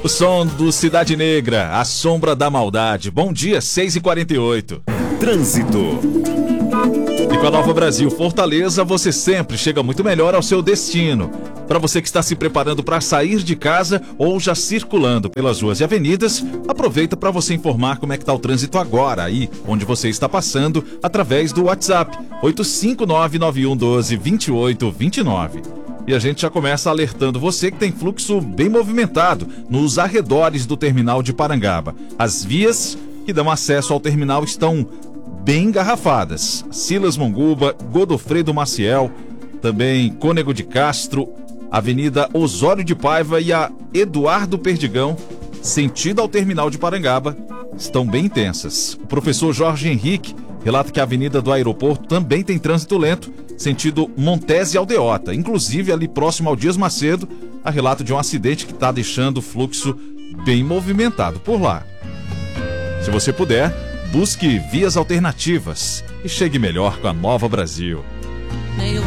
O som do Cidade Negra, A Sombra da Maldade. Bom dia, 6h48. Trânsito. E com a Nova Brasil Fortaleza, você sempre chega muito melhor ao seu destino. Para você que está se preparando para sair de casa ou já circulando pelas ruas e avenidas, aproveita para você informar como é que está o trânsito agora, aí onde você está passando, através do WhatsApp 85991122829. E a gente já começa alertando você que tem fluxo bem movimentado nos arredores do terminal de Parangaba. As vias que dão acesso ao terminal estão bem engarrafadas. Silas Monguba, Godofredo Maciel, também Cônego de Castro, Avenida Osório de Paiva e a Eduardo Perdigão, sentido ao terminal de Parangaba, estão bem intensas. O professor Jorge Henrique relata que a Avenida do Aeroporto também tem trânsito lento, sentido Montese Aldeota, inclusive ali próximo ao Dias Macedo, há relato de um acidente que está deixando o fluxo bem movimentado por lá. Se você puder, busque vias alternativas e chegue melhor com a Nova Brasil. Meio